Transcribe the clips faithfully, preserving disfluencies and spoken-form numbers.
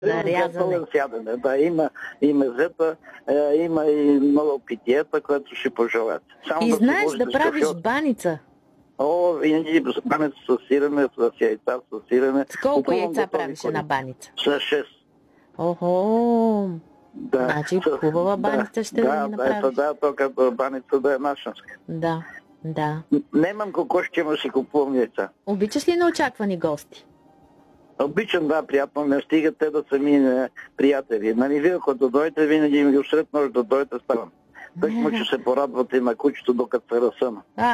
нарязане. Сядане, да, има и мезета, е, има и много питиета, което ще пожелаете. Само и да знаеш да правиш шофьор. Баница. О, винаги баница с сирене, с яйца, с сирене. С колко яйца правиш една баница? С шест. Охо, да. Значи хубава баница да, ще да, да ни направиш. Да, да, то като баница да е нашенска. Да, да. Немам кокошки, ама си купувам яйца. Обичаш ли неочаквани гости? Обичам, да, приятно ме стига те да са ми приятели. Нали, вие, като дойдете, винаги ми го сред нощ да дойдете ставам. Так му, че се порадвате и на кучето, докато се разсъна. А,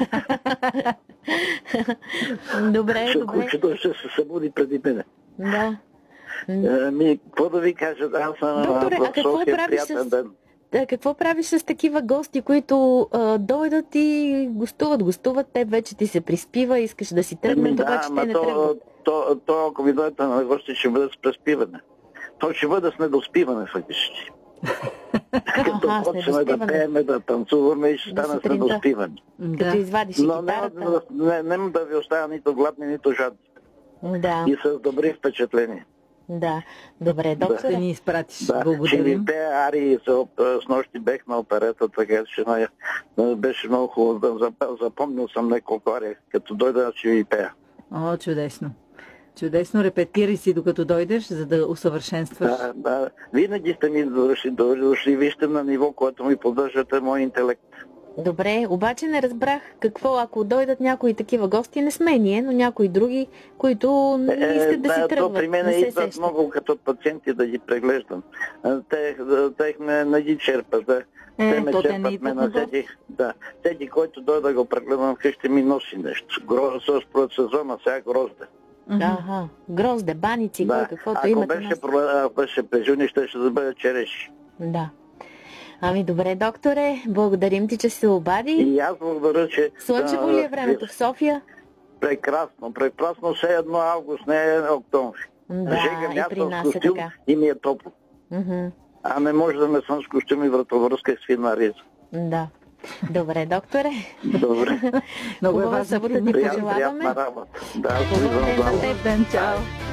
добре, ще добре. Кучето ще се събуди преди мене. Да. Ми, какво да ви кажа, аз съм Докторе, в София, приятен с... ден. Да, какво правиш с такива гости, които а, дойдат и гостуват, гостуват, те вече ти се приспива, искаш да си тръгнат, да, обаче те не то, тръгват. То, то, то, ако ви дойдете на гости, ще бъде с преспиване. То ще бъде с недоспиване, фактически. Като почваме да пееме, да танцуваме и ще да стане с недоспиване. Да. Като извадиш и китарата. Но не, не, не да ви оставя нито гладни, нито жадни. Да. И с добри впечатления. Да, добре, доктор. Да ни изпратиш. Да. Благодарим. Ще ви пея арии, с нощи бех на оперета, така че беше много хубаво. Да, запомнил съм няколко арии, като дойда ще ви пея. О, чудесно. Чудесно, репетирай си докато дойдеш, за да усъвършенстваш. Да, да. Винаги сте ми дошли, дошли, вижте на ниво, което ми поддържате мой интелект. Добре, обаче не разбрах какво, ако дойдат някои такива гости, не сме ние, но някои други, които не искат е, да, да си тръгват. При мен идват много като пациенти да ги преглеждам. Те, те не, не ги черпат. Да. Е, те ме черпат ме на всеки. Да. Всеки, който дойде да го прегледам, вкъщи ми носи нещо. Грозде, според сезона, сега грозде. Ага, грозде, баници, да. кой каквото ако имате. Беше, ако беше през юни, ще ще да бъде череши. Да. Ами добре, докторе, благодарим ти, че се обади. И аз благодаря, че... Слънчево да, ли е времето в София? Прекрасно, прекрасно, все едно август, не е октомври. Да, Жега, и при нас е така. И ми е топло. Mm-hmm. А не може да ме съм с костюм и вратовръзка и свина риза. Да. Добре, докторе. Добре. Много е важно да ти пожелаваме. Приятна работа. Да, хубав ден на теб. Ден, чао.